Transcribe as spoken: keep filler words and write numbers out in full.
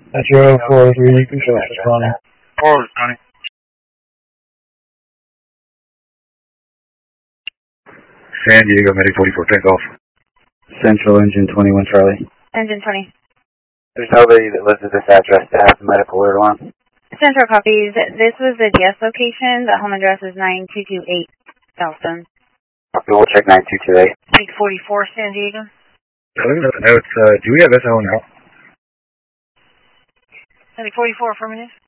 That's zero four three, you can show us responding. Four, Tony. San Diego, Medic forty-four, takeoff. Central Engine twenty-one, Charlie. Engine twenty. There's nobody that lives at this address that has a medical alert on. Central copies. This was the D S location. The home address is nine two two eight Dalston. Okay, we'll check nine two two eight. Medic forty-four, San Diego. Looking at the notes, uh, do we have S O now? Medic forty-four, affirmative.